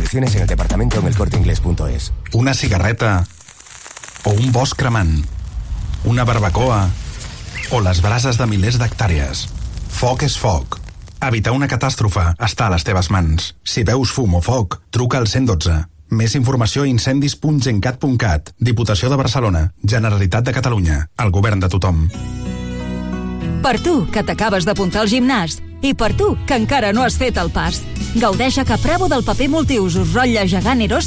Condiciones en el departamento en elcorteinglés.es. Una cigarreta o un bosc cremant, una barbacoa o les brases de milers d'hectàrees. Foc és foc. Evitar una catàstrofe està a les teves mans. Si veus fum o foc, truca al 112. Més informació a incendis.gencat.cat. Diputació de Barcelona. Generalitat de Catalunya. El govern de tothom. Per tu, que t'acabes d'apuntar al gimnàs. I per tu, que encara no has fet el pas. Gaudeix a Capravo del paper multiusos Rotlle Gegant Eros